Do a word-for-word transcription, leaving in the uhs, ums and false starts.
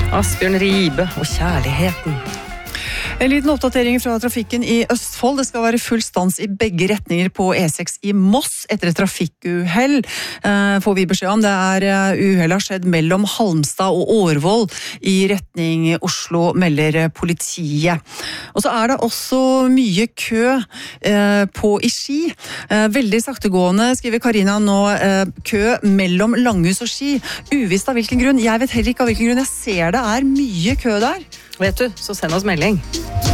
Asbjørn Ribe og kjærligheten. En liten oppdatering fra trafikken i Østfold. Det skal være full stans i begge retninger på E seks i Moss etter et trafikkuhell. Eh, får vi beskjed om. Det er uhell har skjedd mellom Halmstad og Årvoll i retning Oslo, melder politiet. Og så er det også mye kø eh, på i Ski. Eh, veldig saktegående, skriver Karina nå, eh, kø mellom Langhus og Ski. Uvisst av hvilken grunn. Jeg vet heller ikke av hvilken grunn. Jeg ser det er mye kø der. Vet du, så send oss melding.